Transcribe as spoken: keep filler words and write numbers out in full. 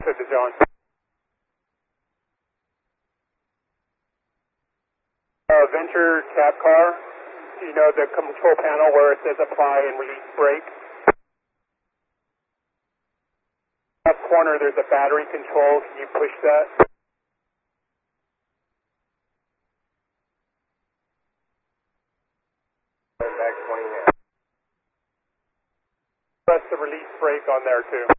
This is John. Uh, Venture cab car, you know the control panel where it says apply and release brake. Up corner there's a battery control, can you push that? Back twenty minutes. Press the release brake on there too.